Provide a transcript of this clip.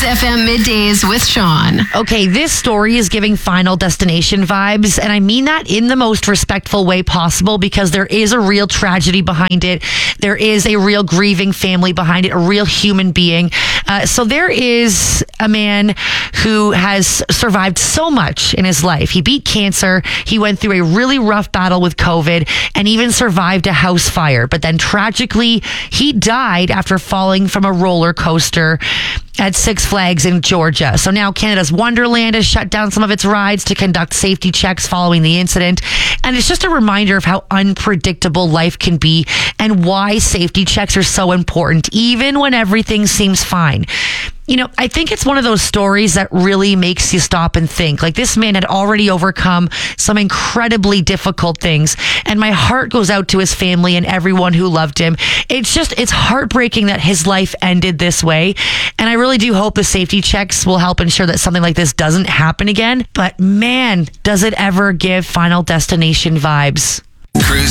FM Middays with Sean. Okay, this story is giving Final Destination vibes, and I mean that in the most respectful way possible because there is a real tragedy behind it. There is a real grieving family behind it, a real human being. So there is a man who has survived so much in his life. He beat cancer. He went through a really rough battle with COVID and even survived a house fire. But then tragically, he died after falling from a roller coaster at Six Flags in Georgia. So now Canada's Wonderland has shut down some of its rides to conduct safety checks following the incident. And it's just a reminder of how unpredictable life can be and why safety checks are so important, even when everything seems fine. You know, I think it's one of those stories that really makes you stop and think. Like, this man had already overcome some incredibly difficult things, and my heart goes out to his family and everyone who loved him. It's heartbreaking that his life ended this way, and I really do hope the safety checks will help ensure that something like this doesn't happen again. But man, does it ever give Final Destination vibes.